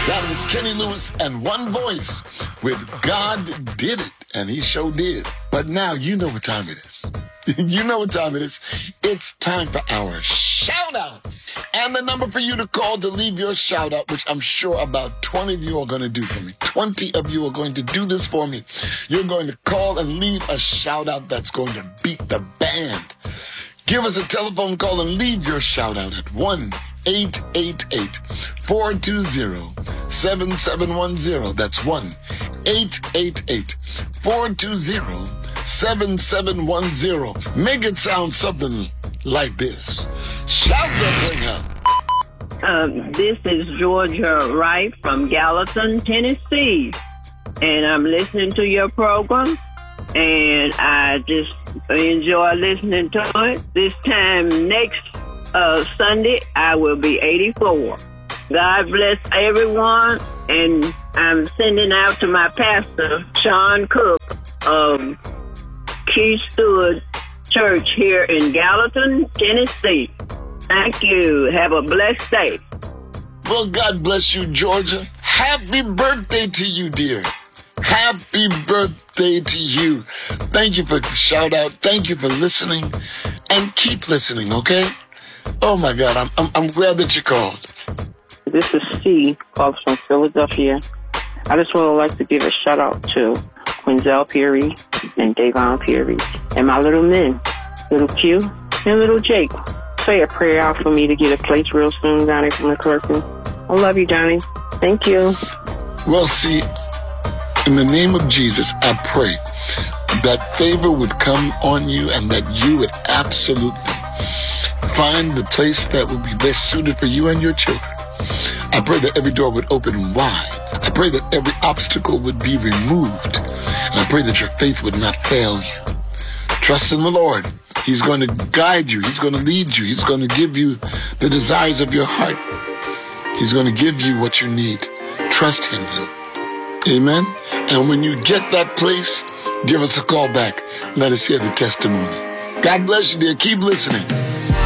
That was Kenny Lewis and One Voice with God Did It, and he sure did. But now you know what time it is. You know what time it is. It's time for our shout-outs. And the number for you to call to leave your shout-out, which I'm sure about 20 of you are going to do for me. 20 of you are going to do this for me. You're going to call and leave a shout-out that's going to beat the band. Give us a telephone call and leave your shout-out at 1-888-420-7710. That's 1-888-420-7710. Make it sound something like this. Shout the thing up. This is Georgia Wright from Gallatin, Tennessee. And I'm listening to your program. And I just enjoy listening to it. This time next Sunday, I will be 84. God bless everyone. And I'm sending out to my pastor, Sean Cook of Key Stewart Church here in Gallatin, Tennessee. Thank you. Have a blessed day. Well, God bless you, Georgia. Happy birthday to you, dear. Happy birthday to you. Thank you for the shout out. Thank you for listening. And keep listening, okay? Oh, my God. I'm glad that you called. This is Steve, calls from Philadelphia. I just would like to give a shout out to Quinzel Peary and Davon Peary and my little men, little Q and little Jake. Say a prayer out for me to get a place real soon, Donnie from the curtain. I love you, Donnie. Thank you. Well, see, in the name of Jesus, I pray that favor would come on you and that you would absolutely find the place that would be best suited for you and your children. I pray that every door would open wide. I pray that every obstacle would be removed. And I pray that your faith would not fail you. Trust in the Lord. He's going to guide you. He's going to lead you. He's going to give you the desires of your heart. He's going to give you what you need. Trust in Him. Amen. And when you get that place, give us a call back. Let us hear the testimony. God bless you, dear. Keep listening.